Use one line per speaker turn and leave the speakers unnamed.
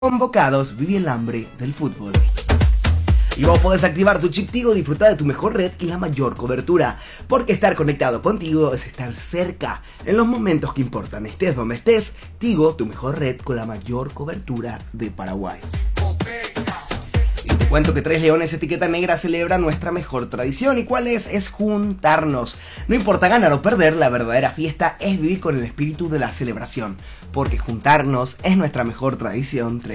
Convocados, vive el hambre del fútbol. Y vos podés activar tu chip Tigo, disfrutar de tu mejor red y la mayor cobertura. Porque estar conectado contigo es estar cerca. En los momentos que importan, estés donde estés, Tigo, tu mejor red con la mayor cobertura de Paraguay. Y te cuento que Tres Leones Etiqueta Negra celebra nuestra mejor tradición. ¿Y cuál es? Es juntarnos. No importa ganar o perder, la verdadera fiesta es vivir con el espíritu de la celebración. Porque juntarnos es nuestra mejor tradición.